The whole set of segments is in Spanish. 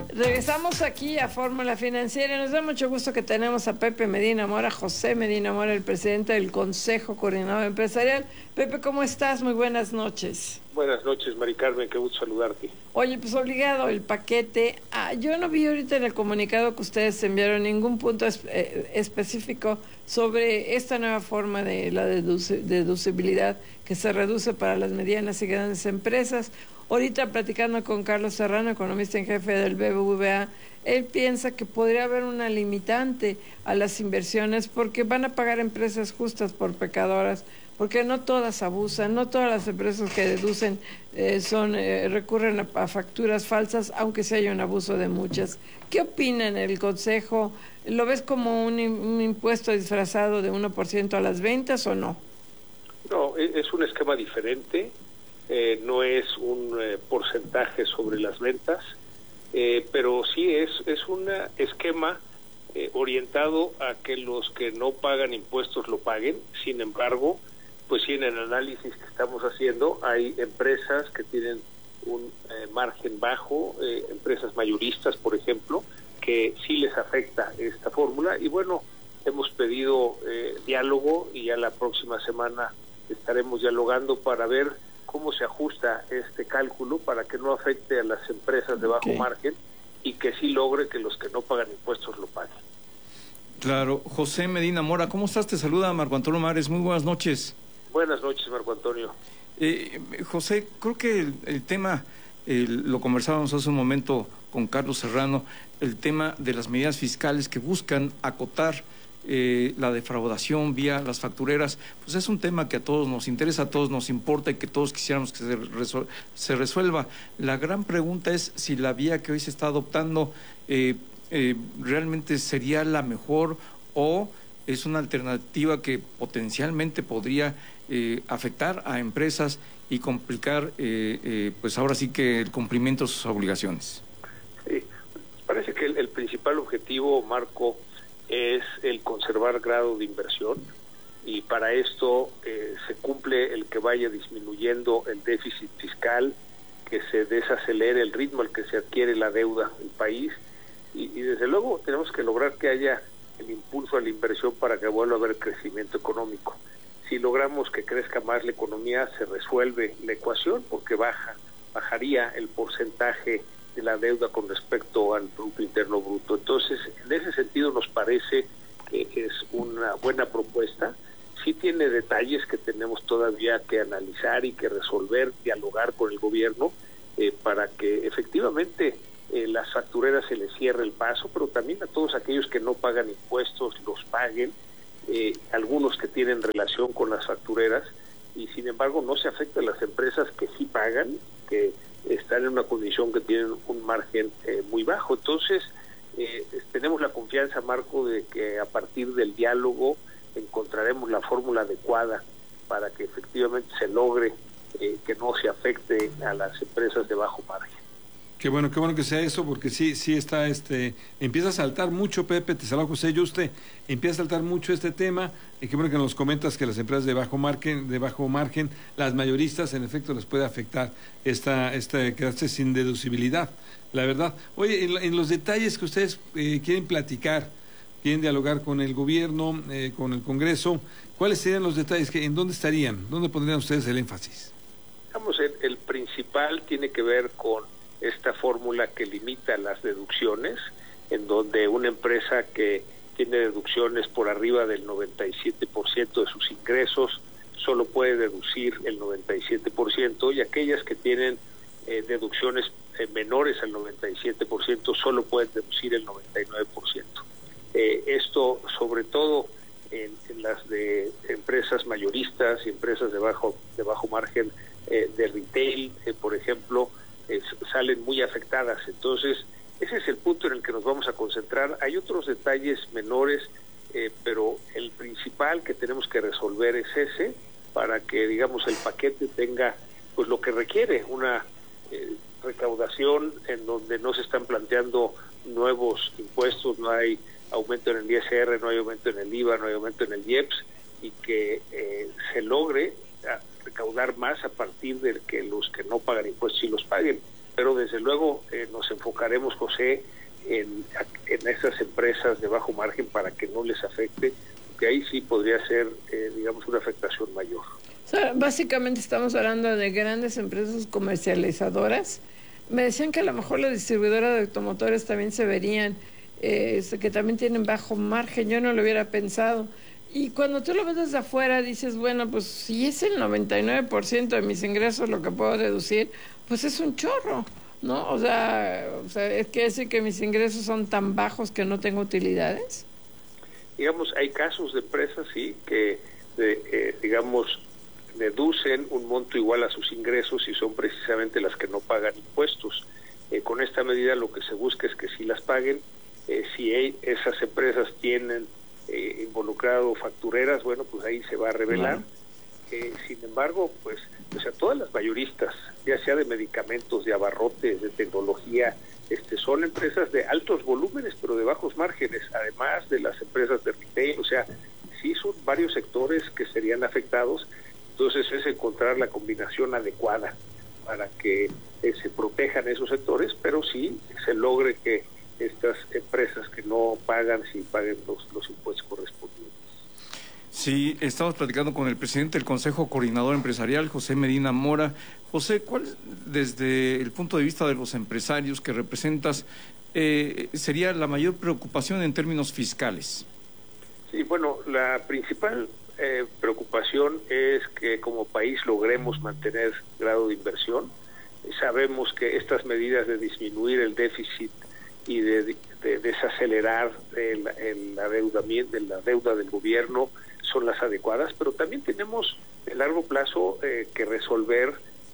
Regresamos aquí a Fórmula Financiera. Nos da mucho gusto que tenemos a Pepe Medina Mora, José Medina Mora, el presidente del Consejo Coordinador Empresarial. Pepe, ¿cómo estás? Muy buenas noches. Buenas noches, Mari Carmen, qué gusto saludarte. Oye, pues obligado el paquete. Yo no vi ahorita en el comunicado que ustedes enviaron ningún punto específico sobre esta nueva forma de la deducibilidad que se reduce para las medianas y grandes empresas. Ahorita platicando con Carlos Serrano, economista en jefe del BBVA, él piensa que podría haber una limitante a las inversiones porque van a pagar empresas justas por pecadoras, porque no todas abusan, no todas las empresas que deducen recurren a facturas falsas, aunque sí haya un abuso de muchas. ¿Qué opinan el Consejo? ¿Lo ves como un impuesto disfrazado de 1% a las ventas o no? No, es un esquema diferente. No es un porcentaje sobre las ventas, pero sí es un esquema orientado a que los que no pagan impuestos lo paguen. Sin embargo, pues sí, en el análisis que estamos haciendo hay empresas que tienen un margen bajo, empresas mayoristas, por ejemplo, que sí les afecta esta fórmula. Y bueno, hemos pedido diálogo y ya la próxima semana estaremos dialogando para ver cómo se ajusta este cálculo para que no afecte a las empresas de bajo margen y que sí logre que los que no pagan impuestos lo paguen. Claro. José Medina Mora, ¿cómo estás? Te saluda Marco Antonio Mares. Muy buenas noches. Buenas noches, Marco Antonio. José, creo que el tema, lo conversábamos hace un momento con Carlos Serrano, el tema de las medidas fiscales que buscan acotar la defraudación vía las factureras, pues es un tema que a todos nos interesa, a todos nos importa y que todos quisiéramos que se resuelva. La gran pregunta es si la vía que hoy se está adoptando realmente sería la mejor o es una alternativa que potencialmente podría afectar a empresas y complicar pues ahora sí que el cumplimiento de sus obligaciones. Sí, parece que el principal objetivo, Marco, es el conservar grado de inversión y para esto se cumple el que vaya disminuyendo el déficit fiscal, que se desacelere el ritmo al que se adquiere la deuda del país y desde luego tenemos que lograr que haya el impulso a la inversión para que vuelva a haber crecimiento económico. Si logramos que crezca más la economía, se resuelve la ecuación porque bajaría el porcentaje de la deuda con respecto al Producto Interno Bruto. Entonces, en ese sentido nos parece que es una buena propuesta. Sí tiene detalles que tenemos todavía que analizar y que resolver, dialogar con el gobierno para que efectivamente las factureras se les cierre el paso, pero también a todos aquellos que no pagan impuestos los paguen, algunos que tienen relación con las factureras y sin embargo no se afecta a las empresas que sí pagan, que están en una condición que tienen un margen muy bajo. Entonces, tenemos la confianza, Marco, de que a partir del diálogo encontraremos la fórmula adecuada para que efectivamente se logre que no se afecte a las empresas de bajo margen. Qué bueno que sea eso, porque sí está, empieza a saltar mucho, Pepe, te saludo José, empieza a saltar mucho este tema, y qué bueno que nos comentas que las empresas de bajo margen, las mayoristas, en efecto, les puede afectar quedarse sin deducibilidad, la verdad. Oye, en los detalles que ustedes quieren platicar, quieren dialogar con el gobierno, con el Congreso, ¿cuáles serían los detalles? ¿En dónde estarían? ¿Dónde pondrían ustedes el énfasis? Digamos, el principal tiene que ver con esta fórmula que limita las deducciones, en donde una empresa que tiene deducciones por arriba del 97% de sus ingresos solo puede deducir el 97% y aquellas que tienen deducciones menores al 97% solo pueden deducir el 99%. Esto sobre todo en las de empresas mayoristas y empresas de bajo margen de retail, por ejemplo, salen muy afectadas. Entonces, ese es el punto en el que nos vamos a concentrar. Hay otros detalles menores, pero el principal que tenemos que resolver es ese, para que, digamos, el paquete tenga pues lo que requiere, una recaudación en donde no se están planteando nuevos impuestos, no hay aumento en el ISR, no hay aumento en el IVA, no hay aumento en el IEPS, y que se logre recaudar más a partir de que los que no pagan impuestos sí los paguen. pero desde luego nos enfocaremos, José, en esas empresas de bajo margen para que no les afecte, porque ahí sí podría ser, digamos, una afectación mayor. O sea, básicamente estamos hablando de grandes empresas comercializadoras. Me decían que a lo mejor las distribuidoras de automotores también se verían, que también tienen bajo margen. Yo no lo hubiera pensado. Y cuando tú lo ves desde afuera, dices, bueno, pues si es el 99% de mis ingresos lo que puedo deducir, pues es un chorro, ¿no? O sea es que decir que mis ingresos son tan bajos que no tengo utilidades. Digamos, hay casos de empresas, sí, que, digamos, deducen un monto igual a sus ingresos y son precisamente las que no pagan impuestos. Con esta medida lo que se busca es que sí las paguen. Si esas empresas tienen involucrado factureras, bueno, pues ahí se va a revelar. Sin embargo, pues, o sea, todas las mayoristas, ya sea de medicamentos, de abarrotes, de tecnología, son empresas de altos volúmenes, pero de bajos márgenes, además de las empresas de retail. O sea, sí son varios sectores que serían afectados. Entonces es encontrar la combinación adecuada para que se protejan esos sectores, pero sí se logre que estas empresas que no pagan, sí paguen los impuestos correspondientes. Sí, estamos platicando con el presidente del Consejo Coordinador Empresarial, José Medina Mora. José, ¿cuál, desde el punto de vista de los empresarios que representas, sería la mayor preocupación en términos fiscales? Sí, bueno, la principal preocupación es que como país logremos mantener grado de inversión. Sabemos que estas medidas de disminuir el déficit y de desacelerar el adeudamiento, de la deuda del gobierno son las adecuadas, pero también tenemos de largo plazo que resolver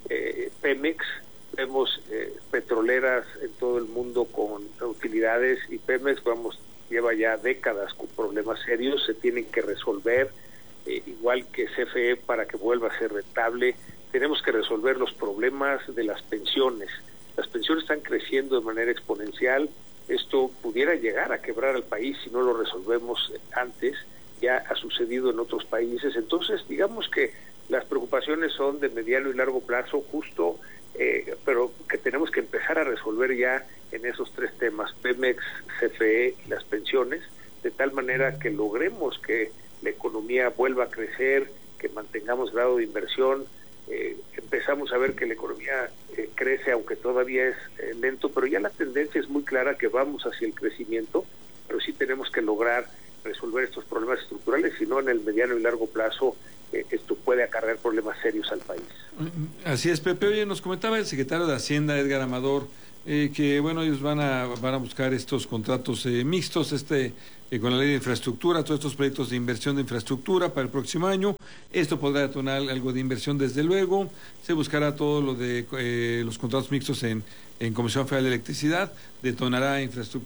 Pemex. Vemos petroleras en todo el mundo con utilidades y Pemex lleva ya décadas con problemas serios, se tienen que resolver, igual que CFE para que vuelva a ser rentable. Tenemos que resolver los problemas de las pensiones. Las pensiones están creciendo de manera exponencial. Esto pudiera llegar a quebrar al país si no lo resolvemos antes. Ya ha sucedido en otros países. Entonces, digamos que las preocupaciones son de mediano y largo plazo, justo, pero que tenemos que empezar a resolver ya en esos tres temas, Pemex, CFE y las pensiones, de tal manera que logremos que la economía vuelva a crecer, que mantengamos grado de inversión. Empezamos a ver que la economía crece, aunque todavía es lento, pero ya la tendencia es muy clara que vamos hacia el crecimiento, pero sí tenemos que lograr resolver estos problemas estructurales, si no en el mediano y largo plazo esto puede acarrear problemas serios al país. Así es, Pepe. Oye, nos comentaba el secretario de Hacienda, Edgar Amador, que bueno, ellos van a buscar estos contratos mixtos, con la ley de infraestructura, todos estos proyectos de inversión de infraestructura para el próximo año. Esto podrá detonar algo de inversión, desde luego. Se buscará todo lo de los contratos mixtos en Comisión Federal de Electricidad, detonará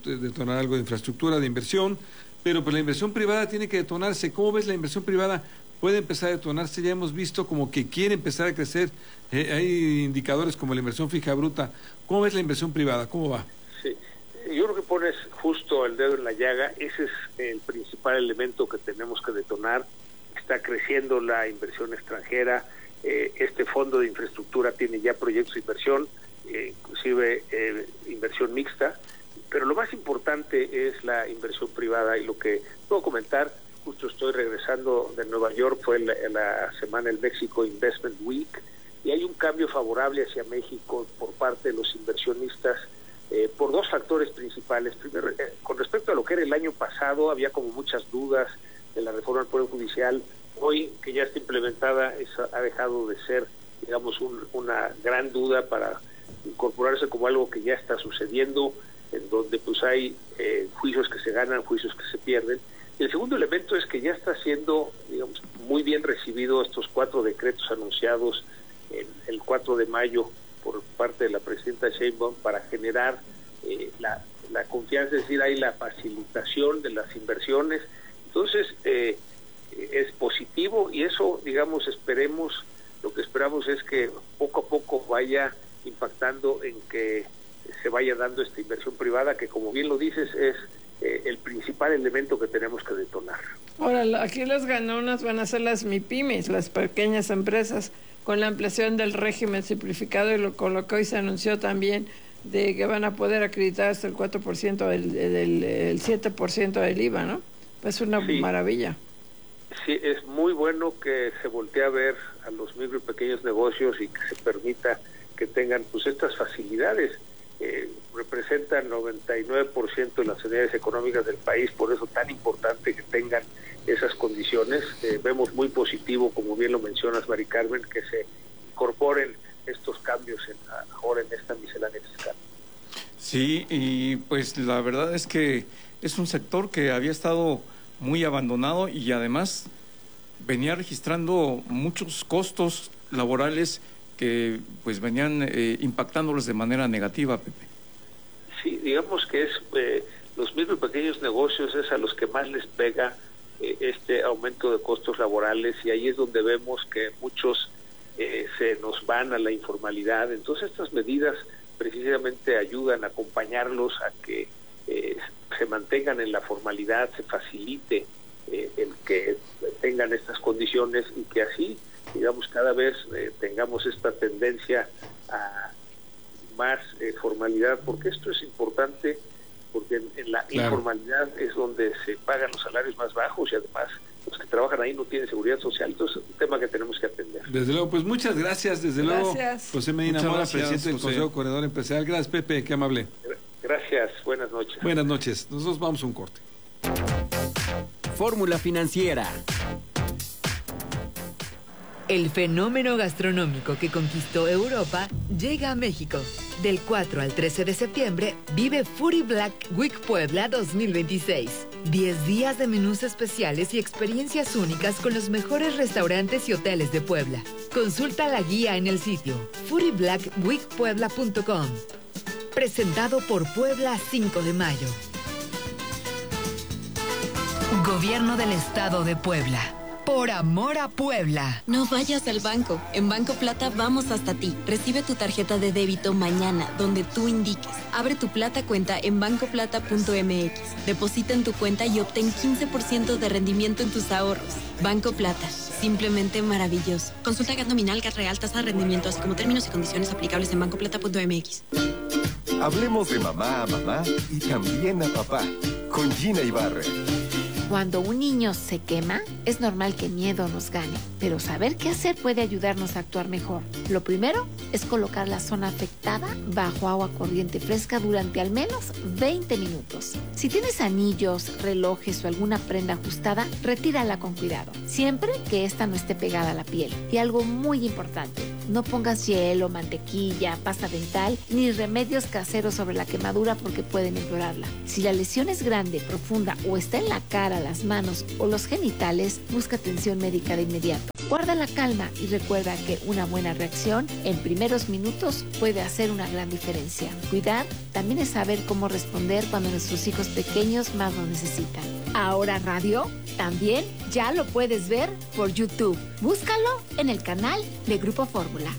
algo de infraestructura, de inversión, pero pues la inversión privada tiene que detonarse. ¿Cómo ves la inversión privada? Puede empezar a detonarse, ya hemos visto como que quiere empezar a crecer, hay indicadores como la inversión fija bruta. ¿Cómo ves la inversión privada? ¿Cómo va? Sí, yo creo que pones justo el dedo en la llaga. Ese es el principal elemento que tenemos que detonar. Está creciendo la inversión extranjera, este fondo de infraestructura tiene ya proyectos de inversión, inclusive inversión mixta, pero lo más importante es la inversión privada. Y lo que puedo comentar, justo estoy regresando de Nueva York, fue la semana del México Investment Week, y hay un cambio favorable hacia México por parte de los inversionistas por dos factores principales. Primero, con respecto a lo que era el año pasado, había como muchas dudas de la reforma del Poder Judicial. Hoy, que ya está implementada, ha dejado de ser, digamos, una gran duda para incorporarse como algo que ya está sucediendo, en donde pues hay juicios que se ganan, juicios que se pierden. El segundo elemento es que ya está siendo, digamos, muy bien recibido estos 4 decretos anunciados el 4 de mayo por parte de la presidenta Sheinbaum para generar la confianza, es decir, hay la facilitación de las inversiones. Entonces, es positivo y eso, digamos, lo que esperamos es que poco a poco vaya impactando en que se vaya dando esta inversión privada, que como bien lo dices, es el principal elemento que tenemos que detonar. Ahora, aquí las ganonas van a ser las MIPYMES, las pequeñas empresas. con la ampliación del régimen simplificado y con lo que hoy se anunció también de que van a poder acreditar hasta el 4% el 7% del IVA, ¿no? Es una maravilla. Sí, es muy bueno que se voltee a ver a los micro y pequeños negocios y que se permita que tengan pues estas facilidades. Representan 99% de las unidades económicas del país, por eso tan importante que tengan esas condiciones. Vemos muy positivo, como bien lo mencionas, Mari Carmen, que se incorporen estos cambios ahora en esta miscelánea fiscal. Sí, y pues la verdad es que es un sector que había estado muy abandonado y además venía registrando muchos costos laborales que pues venían impactándolos de manera negativa, Pepe. Sí, digamos que es los micro y pequeños negocios es a los que más les pega este aumento de costos laborales, y ahí es donde vemos que muchos se nos van a la informalidad. Entonces estas medidas precisamente ayudan a acompañarlos a que se mantengan en la formalidad, se facilite el que tengan estas condiciones y que así, digamos, cada vez tengamos esta tendencia a más formalidad, porque esto es importante, porque en la informalidad es donde se pagan los salarios más bajos y además los que trabajan ahí no tienen seguridad social. Entonces es un tema que tenemos que atender. Desde luego, pues muchas gracias, luego, José Medina Mora, presidente del Consejo Corredor Empresarial. Gracias, Pepe, qué amable. Gracias, buenas noches. Buenas noches, nosotros vamos a un corte. Fórmula Financiera. El fenómeno gastronómico que conquistó Europa llega a México. Del 4 al 13 de septiembre, vive Foodie Black Week Puebla 2026. 10 días de menús especiales y experiencias únicas con los mejores restaurantes y hoteles de Puebla. Consulta la guía en el sitio foodieblackweekpuebla.com. Presentado por Puebla 5 de mayo. Gobierno del Estado de Puebla. Por amor a Puebla. No vayas al banco. En Banco Plata vamos hasta ti. Recibe tu tarjeta de débito mañana, donde tú indiques. Abre tu Plata cuenta en bancoplata.mx. Deposita en tu cuenta y obtén 15% de rendimiento en tus ahorros. Banco Plata. Simplemente maravilloso. Consulta GAT nominal, GAT real, tasa de rendimiento, así como términos y condiciones aplicables en bancoplata.mx. Hablemos de mamá a mamá y también a papá. Con Gina Ibarra. Cuando un niño se quema, es normal que miedo nos gane, pero saber qué hacer puede ayudarnos a actuar mejor. Lo primero es colocar la zona afectada bajo agua corriente fresca durante al menos 20 minutos. Si tienes anillos, relojes o alguna prenda ajustada, retírala con cuidado, siempre que esta no esté pegada a la piel. Y algo muy importante, no pongas hielo, mantequilla, pasta dental ni remedios caseros sobre la quemadura porque pueden empeorarla. Si la lesión es grande, profunda o está en la cara, las manos o los genitales, busca atención médica de inmediato. Guarda la calma y recuerda que una buena reacción en primeros minutos puede hacer una gran diferencia. Cuidar también es saber cómo responder cuando nuestros hijos pequeños más lo necesitan. Ahora radio también ya lo puedes ver por YouTube. Búscalo en el canal de Grupo Fórmula.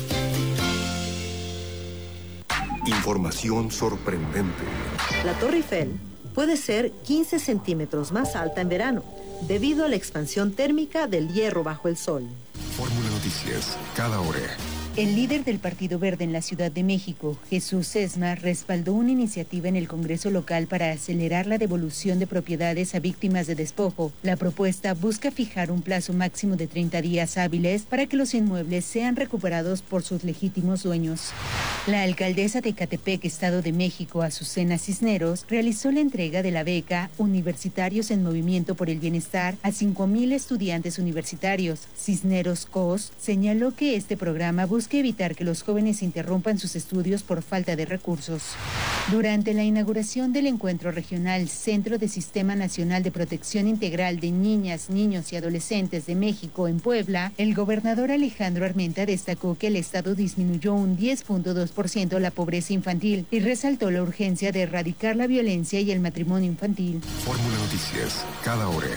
Información sorprendente. La Torre Eiffel puede ser 15 centímetros más alta en verano, debido a la expansión térmica del hierro bajo el sol. Fórmula Noticias, cada hora. El líder del Partido Verde en la Ciudad de México, Jesús Sesma, respaldó una iniciativa en el Congreso local para acelerar la devolución de propiedades a víctimas de despojo. La propuesta busca fijar un plazo máximo de 30 días hábiles para que los inmuebles sean recuperados por sus legítimos dueños. La alcaldesa de Ecatepec, Estado de México, Azucena Cisneros, realizó la entrega de la beca Universitarios en Movimiento por el Bienestar a 5,000 estudiantes universitarios. Cisneros Cos señaló que este programa busca evitar que los jóvenes interrumpan sus estudios por falta de recursos. Durante la inauguración del encuentro regional Centro de Sistema Nacional de Protección Integral de Niñas, Niños y Adolescentes de México en Puebla, el gobernador Alejandro Armenta destacó que el Estado disminuyó un 10.2% la pobreza infantil y resaltó la urgencia de erradicar la violencia y el matrimonio infantil. Fórmula Noticias, cada hora.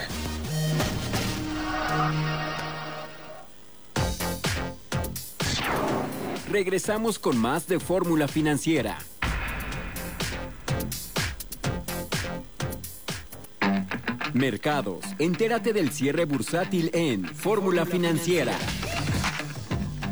Regresamos con más de Fórmula Financiera. Mercados. Entérate del cierre bursátil en Fórmula Financiera.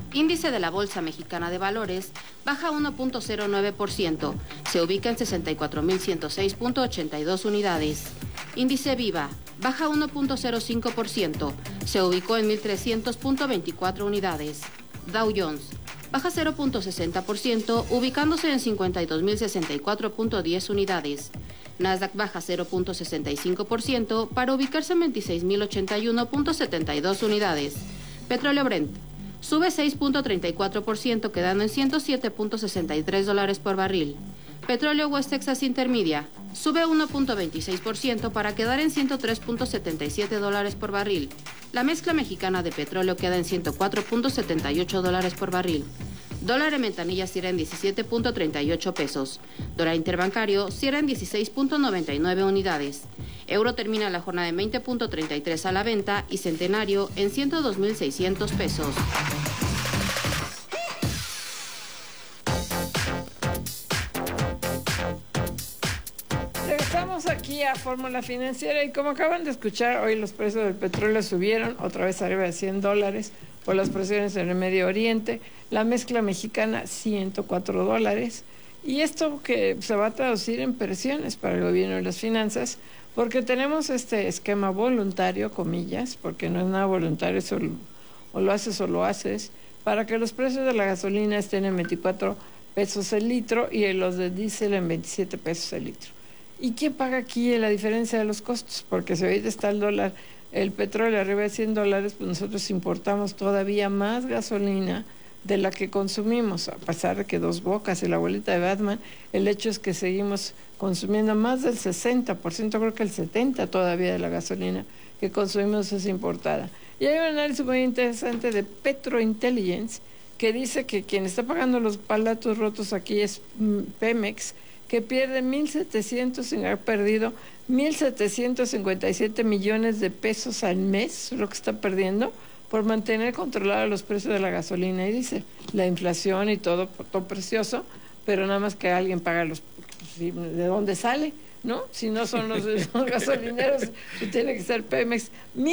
Índice de la Bolsa Mexicana de Valores baja 1.09%, se ubica en 64.106.82 unidades. Índice Viva baja 1.05%, se ubicó en 1.300.24 unidades. Dow Jones baja 0.60%, ubicándose en 52.064.10 unidades. Nasdaq baja 0.65% para ubicarse en 26.081.72 unidades. Petróleo Brent sube 6.34%, quedando en $107.63 por barril. Petróleo West Texas Intermedia sube 1.26% para quedar en $103.77 por barril. La mezcla mexicana de petróleo queda en $104.78 por barril. Dólar en ventanilla cierra en 17.38 pesos. Dólar interbancario cierra en 16.99 unidades. Euro termina la jornada en 20.33 a la venta y centenario en 102.600 pesos. Regresamos aquí a Fórmula Financiera y como acaban de escuchar, hoy los precios del petróleo subieron otra vez arriba de $100 por las presiones en el Medio Oriente. La mezcla mexicana, $104. Y esto que se va a traducir en presiones para el gobierno y las finanzas, porque tenemos este esquema voluntario, comillas, porque no es nada voluntario, o lo haces o lo haces, para que los precios de la gasolina estén en 24 pesos el litro y los de diésel en 27 pesos el litro. ¿Y quién paga aquí la diferencia de los costos? Porque si ahorita está el dólar, el petróleo arriba de $100, pues nosotros importamos todavía más gasolina de la que consumimos, a pesar de que Dos Bocas y la abuelita de Batman, el hecho es que seguimos consumiendo más del 60%, creo que el 70% todavía de la gasolina que consumimos es importada. Y hay un análisis muy interesante de Petrointelligence que dice que quien está pagando los palatos rotos aquí es Pemex, que pierde 1.700 sin haber perdido 1.757 millones de pesos al mes, lo que está perdiendo, por mantener controlados los precios de la gasolina. Y dice, la inflación y todo precioso, pero nada más que alguien paga los... ¿De dónde sale? ¿No? Si no son los gasolineros, tiene que ser Pemex.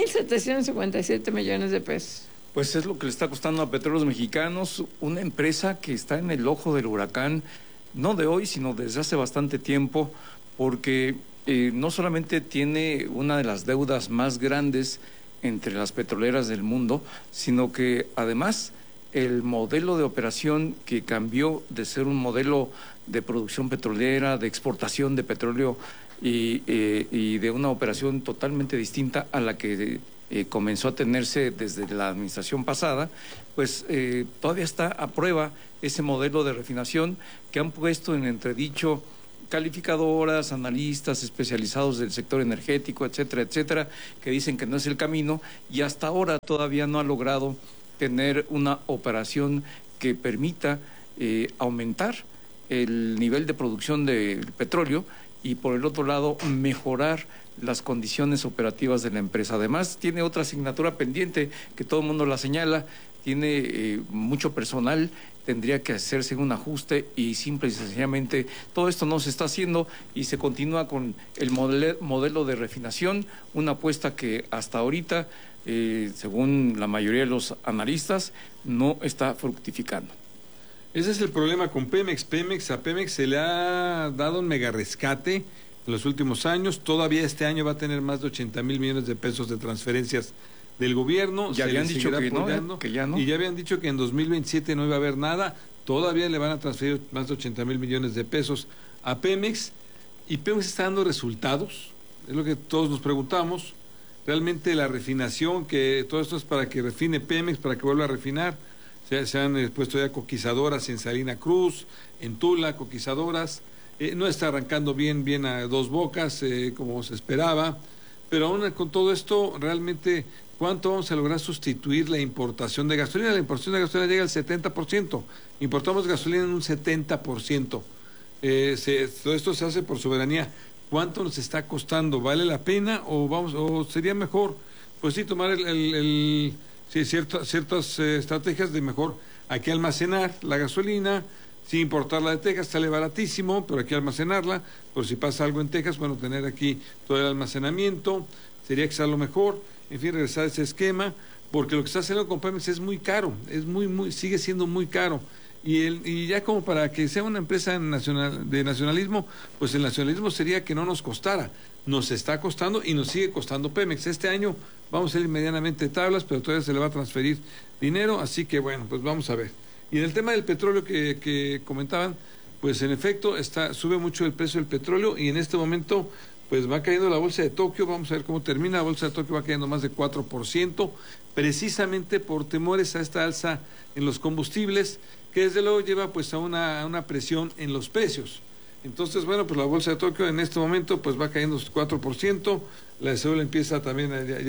1.757 millones de pesos. Pues es lo que le está costando a Petróleos Mexicanos, una empresa que está en el ojo del huracán, no de hoy, sino desde hace bastante tiempo, porque no solamente tiene una de las deudas más grandes entre las petroleras del mundo, sino que además el modelo de operación que cambió de ser un modelo de producción petrolera, de exportación de petróleo y de una operación totalmente distinta a la que comenzó a tenerse desde la administración pasada, pues todavía está a prueba ese modelo de refinación que han puesto en entredicho calificadoras, analistas especializados del sector energético, etcétera, etcétera, que dicen que no es el camino y hasta ahora todavía no ha logrado tener una operación que permita aumentar el nivel de producción del petróleo y por el otro lado mejorar las condiciones operativas de la empresa. Además tiene otra asignatura pendiente que todo el mundo la señala, tiene mucho personal, tendría que hacerse un ajuste y simple y sencillamente todo esto no se está haciendo y se continúa con el modelo de refinación, una apuesta que hasta ahorita, según la mayoría de los analistas, no está fructificando. Ese es el problema con Pemex. A Pemex se le ha dado un mega rescate en los últimos años. Todavía este año va a tener más de 80,000 millones de pesos de transferencias del gobierno. Ya habían dicho que no, que ya no. Y ya habían dicho que en 2027 no iba a haber nada. Todavía le van a transferir más de 80,000 millones de pesos a Pemex. Y Pemex está dando resultados. Es lo que todos nos preguntamos. Realmente la refinación, que todo esto es para que refine Pemex, para que vuelva a refinar. Se han puesto ya coquizadoras en Salina Cruz, en Tula, coquizadoras. No está arrancando bien a Dos Bocas, como se esperaba. Pero aún con todo esto, realmente, ¿cuánto vamos a lograr sustituir la importación de gasolina? La importación de gasolina llega al 70%. Importamos gasolina en un 70%. Todo esto se hace por soberanía. ¿Cuánto nos está costando? ¿Vale la pena o sería mejor? Pues sí, tomar ciertas estrategias de mejor aquí almacenar la gasolina, sí importarla de Texas, sale baratísimo, pero aquí almacenarla, por si pasa algo en Texas, bueno, tener aquí todo el almacenamiento, sería que sea lo mejor, en fin, regresar a ese esquema, porque lo que está haciendo con Pemex es muy caro, sigue siendo muy caro. Y ya como para que sea una empresa de nacionalismo, pues el nacionalismo sería que no nos costara. Nos está costando y nos sigue costando Pemex. Este año vamos a ir medianamente tablas, pero todavía se le va a transferir dinero, así que bueno, pues vamos a ver. Y en el tema del petróleo que comentaban, pues en efecto sube mucho el precio del petróleo y en este momento pues va cayendo la bolsa de Tokio. Vamos a ver cómo termina. La bolsa de Tokio va cayendo más de 4%, precisamente por temores a esta alza en los combustibles, que desde luego lleva pues a una presión en los precios. Entonces, bueno, pues la bolsa de Tokio en este momento pues va cayendo 4%, la de Seúl empieza también,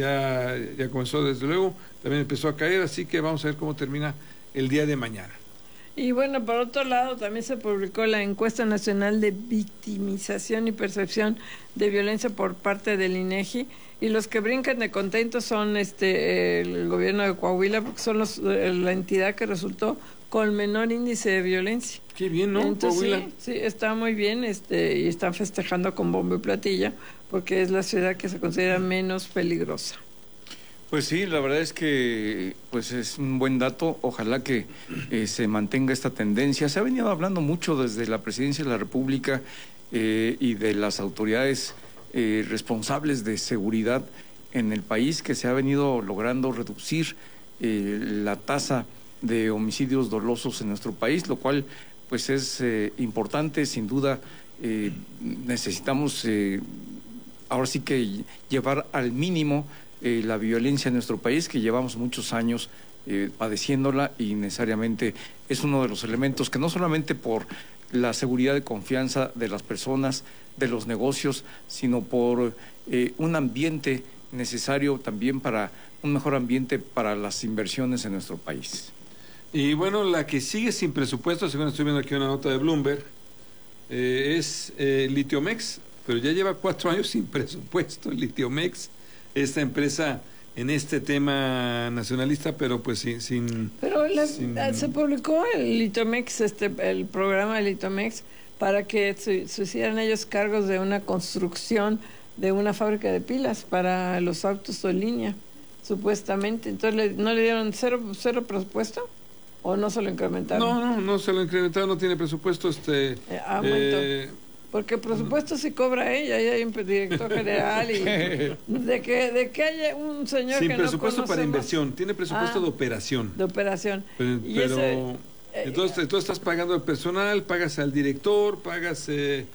ya comenzó desde luego, también empezó a caer, así que vamos a ver cómo termina el día de mañana. Y bueno, por otro lado, también se publicó la encuesta nacional de victimización y percepción de violencia por parte del INEGI, y los que brincan de contentos son el gobierno de Coahuila, porque son la entidad que resultó con menor índice de violencia. Qué bien, ¿no? Entonces, Coahuila. sí, está muy bien, y están festejando con bombo y platillo, porque es la ciudad que se considera menos peligrosa. Pues sí, la verdad es que pues es un buen dato. Ojalá que se mantenga esta tendencia. Se ha venido hablando mucho desde la Presidencia de la República y de las autoridades responsables de seguridad en el país, que se ha venido logrando reducir la tasa de homicidios dolosos en nuestro país, lo cual pues es importante, sin duda. Necesitamos ahora sí que llevar al mínimo la violencia en nuestro país, que llevamos muchos años padeciéndola, y necesariamente es uno de los elementos que no solamente por la seguridad de confianza de las personas, de los negocios, sino por un ambiente necesario también para un mejor ambiente para las inversiones en nuestro país. Y bueno, la que sigue sin presupuesto, según estoy viendo aquí una nota de Bloomberg, es Litiomex, pero ya lleva 4 años sin presupuesto Litiomex, esta empresa en este tema nacionalista, pero pues sin... Pero se publicó el Litiomex, el programa de Litiomex, para que se hicieran ellos cargos de una construcción de una fábrica de pilas para los autos de línea, supuestamente. Entonces, ¿no le dieron cero presupuesto? ¿O no se lo incrementaron? No se lo incrementaron, no tiene presupuesto. Porque presupuesto sí cobra ella, y hay un director general, y de que haya un señor sin que presupuesto no para inversión, tiene presupuesto de operación. De operación. Pero entonces tú estás pagando al personal, pagas al director, pagas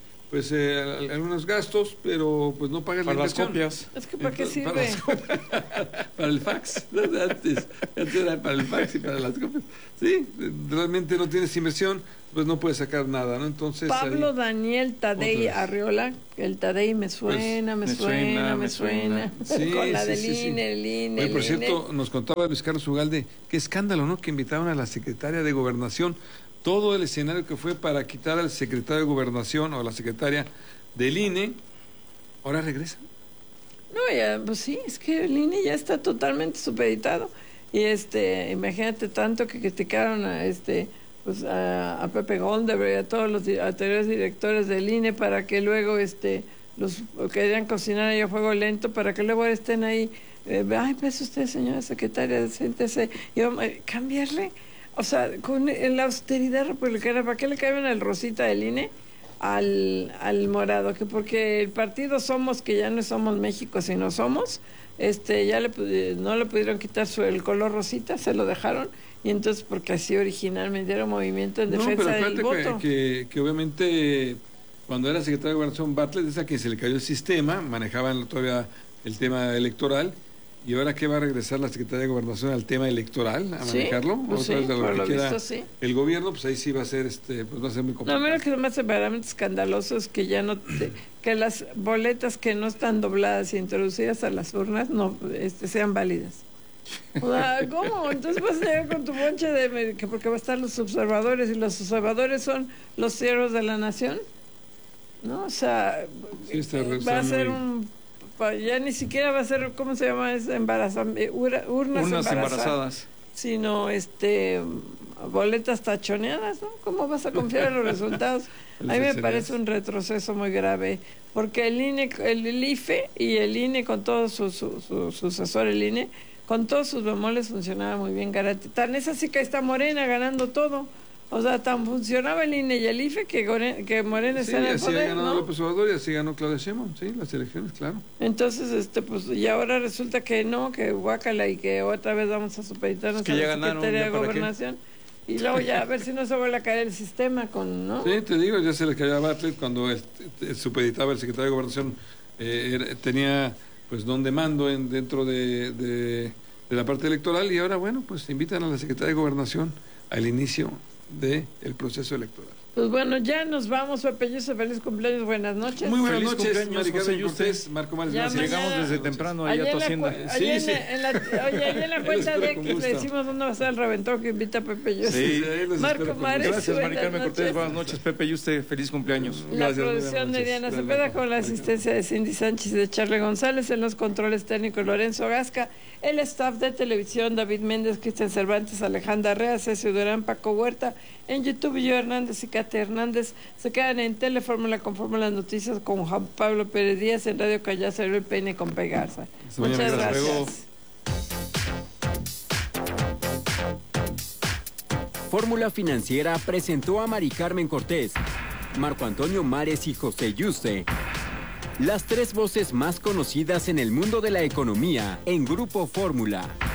algunos gastos, pero pues no pagas para la inversión. Las copias. Es que ¿para qué sirve? Para el fax. Antes era para el fax y para las copias. Sí, realmente no tienes inversión, pues no puedes sacar nada, ¿no? Entonces Pablo Daniel Tadei Arriola, el Tadei me suena. Sí, con la del sí. INE, el INE. Por cierto, nos contaba Luis Carlos Ugalde, qué escándalo, ¿no? Que invitaron a la secretaria de Gobernación, todo el escenario que fue para quitar al secretario de Gobernación o a la secretaria del INE, ahora regresa. No, ya, pues sí, es que el INE ya está totalmente supeditado. Y imagínate tanto que criticaron a Pepe Goldeberg y a todos los anteriores directores del INE para que luego los querían cocinar ahí a fuego lento para que luego estén ahí. Ay, pues usted, señora secretaria, siéntese. Y vamos a cambiarle. O sea, en la austeridad republicana, ¿para qué le cambian el rosita del INE al morado? Que porque el partido Somos, que ya no somos México, sino Somos, no le pudieron quitar el color rosita, se lo dejaron, y entonces porque así originalmente era un movimiento en defensa del voto. Que obviamente cuando era secretario de Gobernación Bartlett, es a quien se le cayó el sistema, manejaban todavía el tema electoral, y ahora que va a regresar la Secretaría de Gobernación al tema electoral, a manejarlo, pues sí, por lo visto sí. El gobierno, pues ahí sí va a ser pues va a ser muy complicado. No, menos que lo más verdaderamente escandaloso es que ya que las boletas que no están dobladas y introducidas a las urnas no sean válidas. O sea, ¿cómo? Entonces vas a llegar con tu bonche porque va a estar los observadores, y los observadores son los siervos de la nación, ¿no? O sea, sí, va a ser ya ni siquiera va a ser, ¿cómo se llama? Es urnas embarazadas, sino boletas tachoneadas, ¿no? ¿Cómo vas a confiar en los resultados? A mí me parece un retroceso muy grave, porque el INE, el IFE y el INE con todo su sucesor, el INE, con todos sus bemoles funcionaba muy bien. Tan es así que está Morena ganando todo. O sea, tan funcionaba el INE y el IFE que Morena está en el poder, así ha ganado ¿no? López Obrador y así ganó Claudia Sheinbaum, sí, las elecciones, claro. Entonces, pues, y ahora resulta que no, que guácala y que otra vez vamos a supeditarnos a la Secretaría de Gobernación. Y luego ya a ver si no se vuelve a caer el sistema con, ¿no? Sí, te digo, ya se le cayó a Bartlett cuando supeditaba el secretario de Gobernación, tenía pues don de mando dentro de la parte electoral, y ahora, bueno, pues invitan a la Secretaría de Gobernación al inicio del proceso electoral. Pues bueno, ya nos vamos, Pepe Yuste, feliz cumpleaños, buenas noches. Muy buenas Feliz noches, cumpleaños, Mari José Carmen Yuste. Cortés, Marco Márquez. Ya Gracias. Llegamos desde temprano ahí a tu hacienda. Oye, ahí en la cuenta de X le decimos dónde va a ser el reventón que invita a Pepe Yuste. Sí, Marco Mares, gracias, Mari Carmen buenas Cortés, noches. buenas noches, Pepe Yuste, feliz cumpleaños. La Gracias, producción buenas de Diana noches. Cepeda con la asistencia de Cindy Sánchez y de Charlie González, en los controles técnicos Lorenzo Gasca, el staff de televisión David Méndez, Cristian Cervantes, Alejandra Rea, Cecil Durán, Paco Huerta, en YouTube yo Hernández y Katy Hernández. Se quedan en Telefórmula con Fórmula Noticias con Juan Pablo Pérez Díaz, en Radio Callazo el Peine con Pegarza. Muchas gracias. Fórmula Financiera presentó a Mari Carmen Cortés, Marco Antonio Mares y José Yuste, las tres voces más conocidas en el mundo de la economía en Grupo Fórmula.